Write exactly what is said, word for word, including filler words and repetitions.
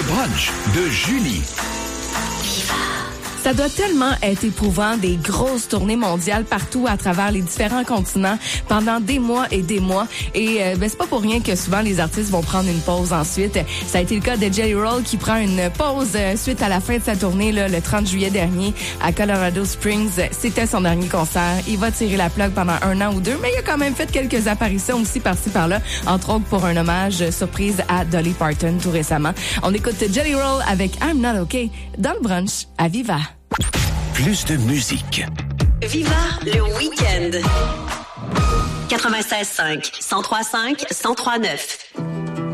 brunch de Julie. Ça doit tellement être éprouvant, des grosses tournées mondiales partout à travers les différents continents pendant des mois et des mois. Et euh, ben, c'est pas pour rien que souvent les artistes vont prendre une pause ensuite. Ça a été le cas de Jelly Roll qui prend une pause euh, suite à la fin de sa tournée là, le trente juillet dernier à Colorado Springs. C'était son dernier concert. Il va tirer la plug pendant un an ou deux, mais il a quand même fait quelques apparitions aussi par-ci par-là, entre autres pour un hommage surprise à Dolly Parton tout récemment. On écoute Jelly Roll avec I'm Not Okay dans le brunch à Viva. Plus de musique. Viva le week-end. quatre-vingt-seize cinq, cent trois cinq, cent trois neuf.